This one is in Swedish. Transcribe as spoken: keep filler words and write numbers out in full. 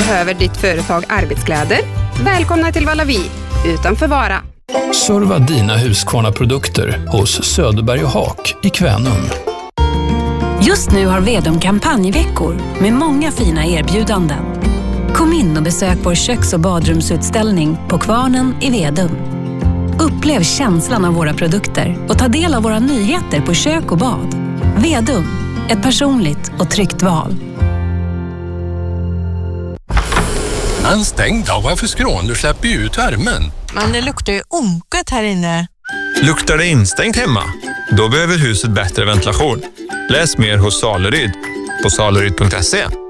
Behöver ditt företag arbetskläder? Välkomna till Valavi, utanför Vara. Serva dina Husqvarna-produkter hos Söderberg och Haak i Kvänum. Just nu har Vedum kampanjveckor med många fina erbjudanden. Kom in och besök vår köks- och badrumsutställning på Kvarnen i Vedum. Upplev känslan av våra produkter och ta del av våra nyheter på kök och bad. Vedum, ett personligt och tryggt val. Men stäng då, varför skrån? Du släpper ju ut värmen. Men det luktar ju onket här inne. Luktar det instängt hemma? Då behöver huset bättre ventilation. Läs mer hos Saleryd på saleryd punkt se.